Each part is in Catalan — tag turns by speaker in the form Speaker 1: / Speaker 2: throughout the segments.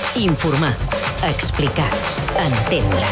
Speaker 1: Informar, explicar, entendre.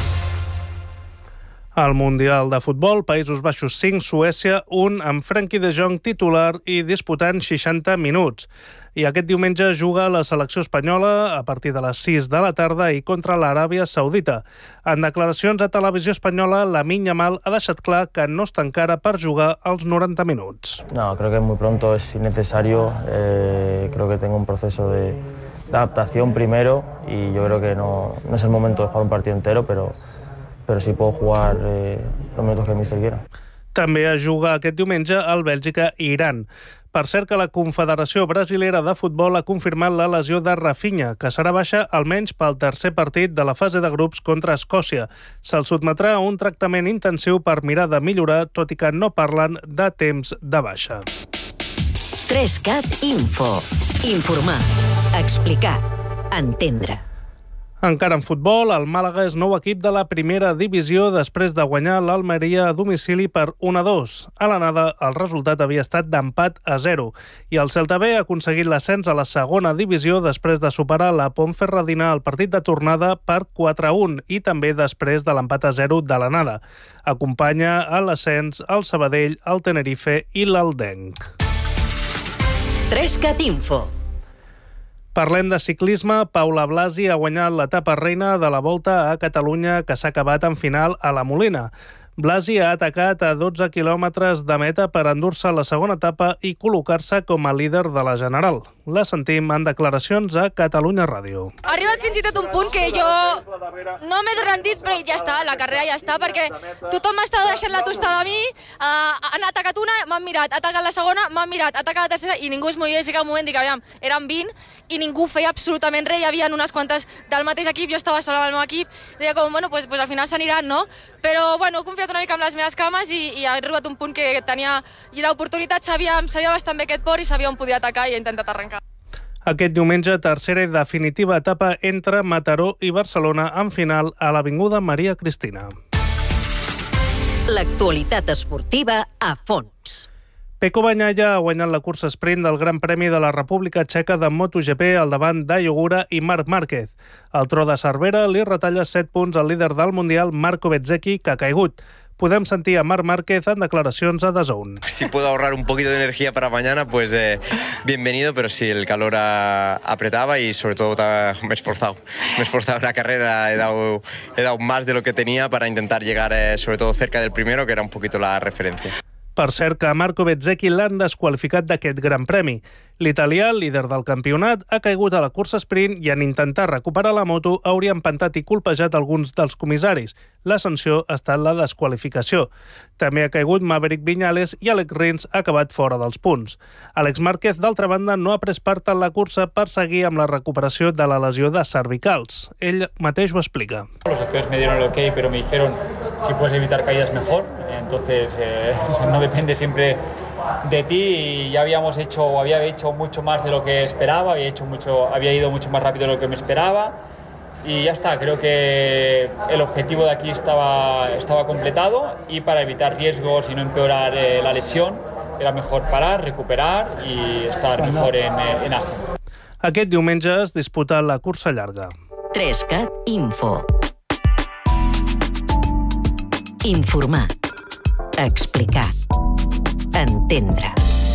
Speaker 2: Al Mundial de Futbol, Països Baixos 5, Suècia 1, amb Frenkie de Jong titular i disputant 60 minuts. I aquest diumenge juga la selecció espanyola a partir de les 6 de la tarda i contra l'Aràbia Saudita. En declaracions a Televisió Espanyola, Lamine Yamal ha deixat clar que no està encara per jugar els 90 minuts.
Speaker 3: No, creo que muy pronto es innecesario. Creo que tengo un proceso de adaptación primero y yo creo que no es el momento de jugar un partido entero, pero sí puedo jugar los minutos que el míster quiera.
Speaker 2: També es juga aquest diumenge al Bèlgica i Iran. Per cert que la Confederació Brasilera de Futbol ha confirmat la lesió de Rafinha, que serà baixa almenys pel tercer partit de la fase de grups contra Escòcia. Se'l sotmetrà a un tractament intensiu per mirar de millorar, tot i que no parlen de temps de baixa.
Speaker 1: 3CAT Info. Informar, explicar, entendre.
Speaker 2: Encara en futbol, el Màlaga és nou equip de la primera divisió després de guanyar l'Almeria a domicili per 1-2. A l'anada, el resultat havia estat d'empat a 0 i el Celta B ha aconseguit l'ascens a la segona divisió després de superar la Ponferradina al partit de tornada per 4-1 i també després de l'empat a 0 de l'anada. Acompanya a l'ascens el Sabadell, el Tenerife i l'Aldenc.
Speaker 1: 3CAT Info.
Speaker 2: Parlem de ciclisme. Paula Blasi ha guanyat l'etapa reina de la Volta a Catalunya, que s'ha acabat en final a la Molina. Blasi ha atacat a 12 quilòmetres de meta per endur-se la segona etapa i col·locar-se com a líder de la general. La sentim en declaracions a Catalunya Ràdio.
Speaker 4: Ha arribat fins i tot un punt que jo no m'he rendit, però ja està, la carrera ja està, perquè tothom m'estava deixant la tostada a mi, han atacat una, m'han mirat, ha atacat la segona, m'han mirat, ha atacat la tercera, i ningú es movia, i cap moment dic, aviam, eren 20, i ningú feia absolutament res, hi havia unes quantes del mateix equip, jo estava sola amb el meu equip, deia com, bueno, pues al final s'aniran, no? Però, bueno, he confiat una mica amb les meves cames i ha arribat un punt que tenia l'oportunitat, sabia bastant bé aquest port i sabia on podia atacar i he intentat arrencar.
Speaker 2: Aquest diumenge, tercera i definitiva etapa entre Mataró i Barcelona en final a l'Avinguda Maria Cristina.
Speaker 1: L'actualitat esportiva a fons.
Speaker 2: Pecco Bagnaia ha guanyat la cursa sprint del Gran Premi de la República Txeca de MotoGP al davant d'Ayo Ogura i Marc Márquez. El Tro de Cervera li retalla 7 punts al líder del Mundial, Marco Bezzecchi, que ha caigut. Podem sentir a Marc Márquez en declaracions a DAZN.
Speaker 5: Si puedo ahorrar un poquito de energía para mañana, pues bienvenido, pero sí, el calor apretaba y sobre todo me he esforzado. Me he esforzado en la carrera, he dado más de lo que tenía para intentar llegar sobre todo cerca del primero, que era un poquito la referencia.
Speaker 2: Per cert que a Marco Bezzecchi l'han desqualificat d'aquest Gran Premi. L'italià, líder del campionat, ha caigut a la cursa sprint i en intentar recuperar la moto hauria empantat i colpejat alguns dels comissaris. La sanció ha estat la desqualificació. També ha caigut Maverick Viñales i Alex Rins ha acabat fora dels punts. Alex Márquez, d'altra banda, no ha pres part en la cursa per seguir amb la recuperació de la lesió de cervicals. Ell mateix ho explica.
Speaker 6: Los doctores me dieron el ok, pero me dijeron si puedes evitar caídas mejor. Entonces no depende siempre de ti y ya había hecho mucho más de lo que esperaba, había ido mucho más rápido de lo que me esperaba y ya está. Creo que el objetivo de aquí estaba completado y para evitar riesgos y no empeorar la lesión era mejor parar, recuperar y estar mejor en Asia.
Speaker 2: Aquest diumenge es disputa la cursa llarga.
Speaker 1: 3CAT Info. Informar, explicar, entendre.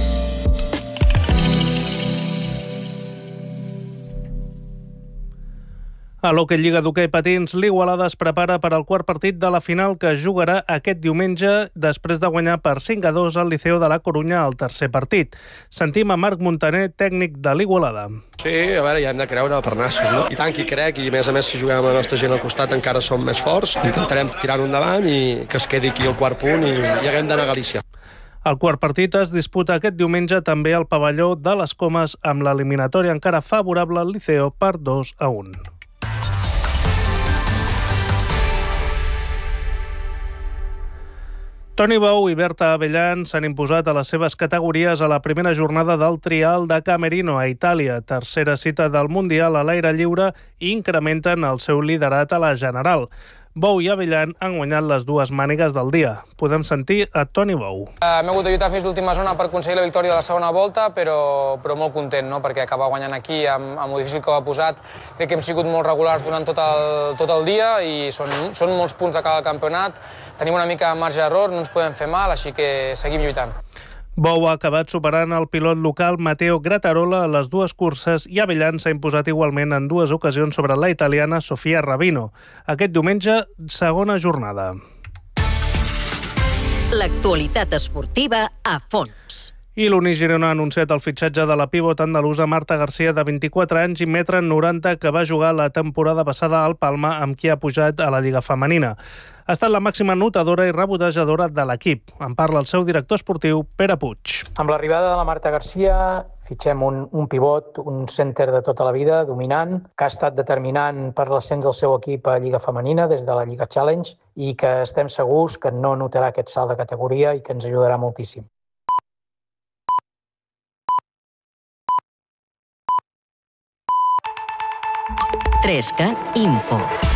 Speaker 2: A l'Hockey Lliga d'Hoquei Patins, l'Igualada es prepara per al quart partit de la final que es jugarà aquest diumenge després de guanyar per 5-2 al Liceo de la Corunya al tercer partit. Sentim a Marc Montaner, tècnic de l'Igualada.
Speaker 7: Sí, a veure, ja hem de creure per nassos, no? I tant que hi crec, i a més si juguem amb la nostra gent al costat encara som més forts. Intentarem tirar-ho endavant i que es quedi aquí el quart punt i haguem d'anar a Galícia.
Speaker 2: El quart partit es disputa aquest diumenge també al pavelló de les Comes amb l'eliminatòria encara favorable al Liceo per 2-1. Toni Bou i Berta Avellan s'han imposat a les seves categories a la primera jornada del Trial de Camerino a Itàlia, tercera cita del Mundial a l'aire lliure, i incrementen el seu liderat a la general. Bou i Avellan han guanyat les dues mànigues del dia. Podem sentir a Toni Bou.
Speaker 8: M'he hagut de lluitar fins l'última zona per aconseguir la victòria de la segona volta, però molt content, no? Perquè acabar guanyant aquí, amb el difícil que ho ha posat, crec que hem sigut molt regulars durant tot el dia i són molts punts de cada campionat. Tenim una mica de marge d'error, no ens podem fer mal, així que seguim lluitant.
Speaker 2: Bou ha acabat superant el pilot local Matteo Grattarola a les dues curses i Avellan s'ha imposat igualment en dues ocasions sobre la italiana Sofia Rabino. Aquest diumenge, segona jornada.
Speaker 1: L'actualitat esportiva a fons.
Speaker 2: I l'Uni Girona ha anunciat el fitxatge de la pivot andalusa Marta García, de 24 anys i 1,90 m, que va jugar la temporada passada al Palma, amb qui ha pujat a la Lliga Femenina. Ha estat la màxima anotadora i rebotejadora de l'equip. En parla el seu director esportiu, Pere Puig.
Speaker 9: Amb l'arribada de la Marta García fitxem un pivot, un center de tota la vida, dominant, que ha estat determinant per l'ascens del seu equip a Lliga Femenina des de la Lliga Challenge i que estem segurs que no notarà aquest salt de categoria i que ens ajudarà moltíssim.
Speaker 1: Trescat Info.